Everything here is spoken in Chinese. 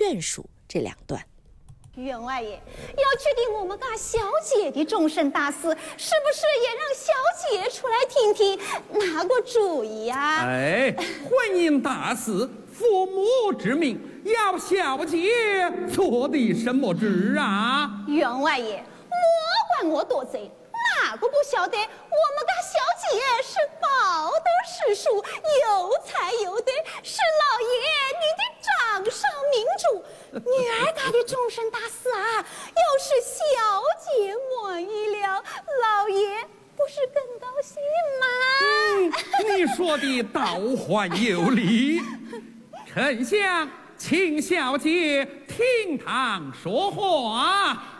劝述这2段。 员外爷要决定我们家小姐的终身大事，是不是也让小姐出来听听，拿个主意啊？ 哎，婚姻大事，父母之命，要小姐做的什么主啊？ 员外爷，莫怪我多嘴，哪个不晓得我们家小姐是报得诗书，有才有德，是老爷你的掌上明珠。女儿她的终身大事啊，要是小姐满意了，老爷不是更高兴吗？ 你说的倒还有理。丞相，请小姐听堂说话。